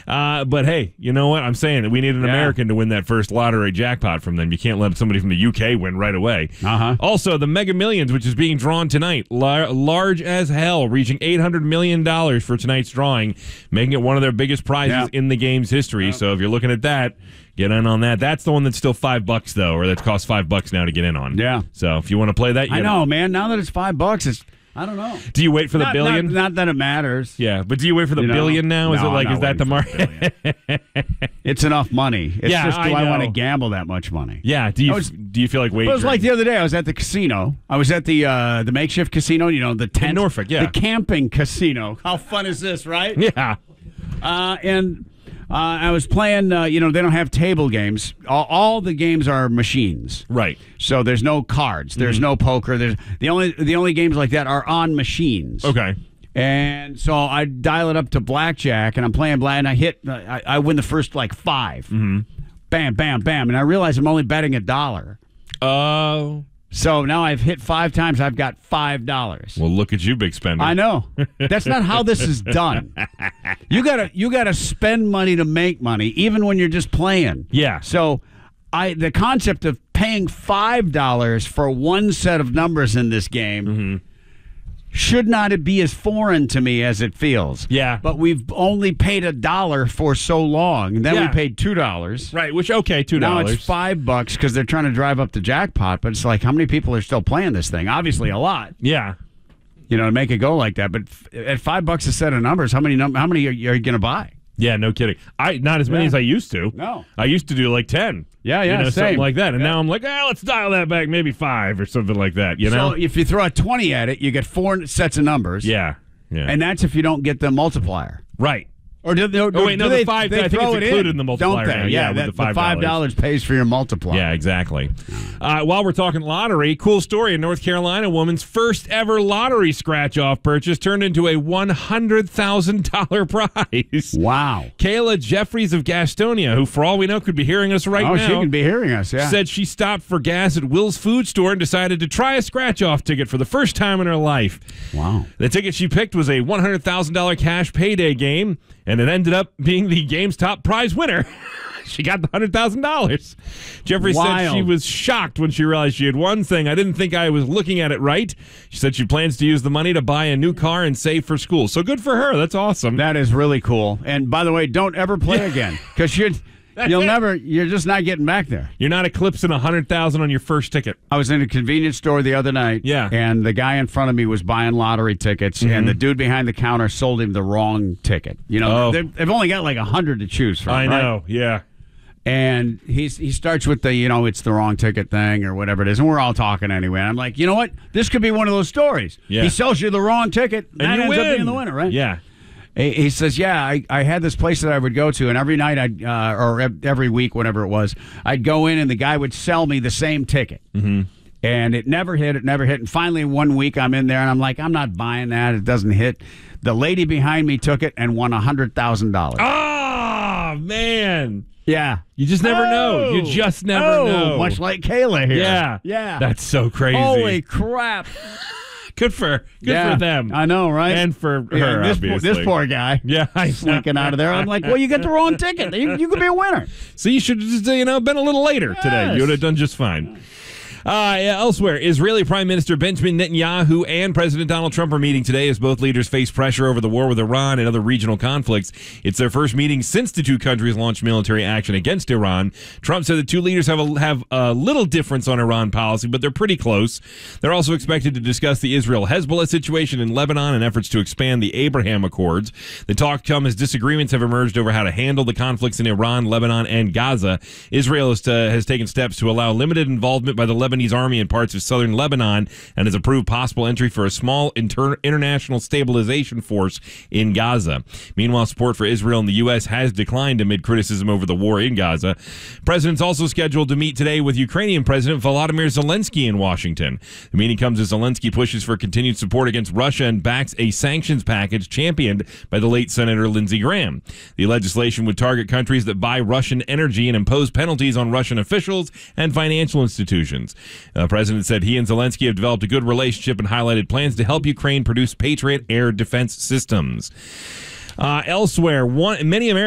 But hey, you know what? I'm saying that we need an American to win that first lottery jackpot from them. You can't let somebody from the UK win right away. Also, the Mega Millions, which is being drawn tonight, large as hell, reaching $800 million for tonight's drawing, making it one of their biggest prizes in the game's history. So if you're looking at that, get in on that. That's the one that's still $5 though, or that costs $5 now to get in on. Yeah. So if you want to play that, I know, man. Now that it's $5, it's I don't know. Do you wait for the billion? Not that it matters. Yeah, but do you wait for the billion now? Is is that the market? It's enough money. It's just do I want to know. gamble that much money? Yeah. Do you feel like wagering? It was like the other day. I was at the casino. I was at the makeshift casino. You know, the tent, in Norfolk. Yeah. The camping casino. How fun is this, right? Yeah. I was playing, they don't have table games. All the games are machines. Right. So there's no cards. There's no poker. There's the only games like that are on machines. Okay. And so I dial it up to blackjack, and I'm playing black, and I win the first, 5. Mm-hmm. Bam, bam, bam. And I realize I'm only betting $1. Oh. So now I've hit 5 times. I've got $5. Well, look at you, big spender. I know. That's not how this is done. You gotta spend money to make money, even when you're just playing. Yeah. So, the concept of paying $5 for one set of numbers in this game should not be as foreign to me as it feels. Yeah. But we've only paid $1 for so long, and then we paid $2. Right. Which $2. Now it's $5 because they're trying to drive up the jackpot. But it's like, how many people are still playing this thing? Obviously, a lot. Yeah. To make it go like that. But at $5 a set of numbers, how many are you going to buy? Yeah, no kidding. Not as many as I used to. No. I used to do 10. Yeah, same. Something like that. And now I'm like, let's dial that back, maybe 5 or something like that, So if you throw a 20 at it, you get 4 sets of numbers. Yeah. And that's if you don't get the multiplier. Right. Or do they, the 5, I think it's included in the multiplier. Don't they? Now. Yeah, with the $5 pays for your multiplier. Yeah, exactly. While we're talking lottery, cool story in North Carolina, a woman's first ever lottery scratch-off purchase turned into a $100,000 prize. Wow. Kayla Jeffries of Gastonia, who for all we know could be hearing us right now. Oh, she could be hearing us, yeah. Said she stopped for gas at Will's Food Store and decided to try a scratch-off ticket for the first time in her life. Wow. The ticket she picked was a $100,000 cash payday game, and it ended up being the game's top prize winner. She got the $100,000. Jeffrey said she was shocked when she realized she had won, saying, "I didn't think I was looking at it right." She said she plans to use the money to buy a new car and save for school. So good for her. That's awesome. That is really cool. And by the way, don't ever play again, because you're just not getting back there. You're not eclipsing $100,000 on your first ticket. I was in a convenience store the other night, and the guy in front of me was buying lottery tickets, and the dude behind the counter sold him the wrong ticket. They've only got 100 to choose from. I know, yeah. And he starts with the, it's the wrong ticket thing or whatever it is, and we're all talking anyway. And I'm like, you know what? This could be one of those stories. Yeah. He sells you the wrong ticket, and that ends up being the winner, right? Yeah. He says, I had this place that I would go to, and every night or every week, whatever it was, I'd go in, and the guy would sell me the same ticket. Mm-hmm. And it never hit. And finally, one week, I'm in there, and I'm like, I'm not buying that. It doesn't hit. The lady behind me took it and won $100,000. Oh, man. Yeah. You just never know. You just never know. Much like Kayla here. Yeah. Yeah. That's so crazy. Holy crap. Good for them. I know, right? And for her, obviously. This poor guy. Yeah. Slinking out of there. I'm like, well, you got the wrong ticket. You could be a winner. So you should just, been a little later today. You would have done just fine. Elsewhere, Israeli Prime Minister Benjamin Netanyahu and President Donald Trump are meeting today as both leaders face pressure over the war with Iran and other regional conflicts. It's their first meeting since the two countries launched military action against Iran. Trump said the two leaders have a little difference on Iran policy, but they're pretty close. They're also expected to discuss the Israel-Hezbollah situation in Lebanon and efforts to expand the Abraham Accords. The talk come as disagreements have emerged over how to handle the conflicts in Iran, Lebanon, and Gaza. Israel has taken steps to allow limited involvement by the Lebanese army in parts of southern Lebanon and has approved possible entry for a small international stabilization force in Gaza. Meanwhile, support for Israel in the U.S. has declined amid criticism over the war in Gaza. President's also scheduled to meet today with Ukrainian President Volodymyr Zelensky in Washington. The meeting comes as Zelensky pushes for continued support against Russia and backs a sanctions package championed by the late Senator Lindsey Graham. The legislation would target countries that buy Russian energy and impose penalties on Russian officials and financial institutions. The president said he and Zelensky have developed a good relationship and highlighted plans to help Ukraine produce Patriot air defense systems. Elsewhere, many Americans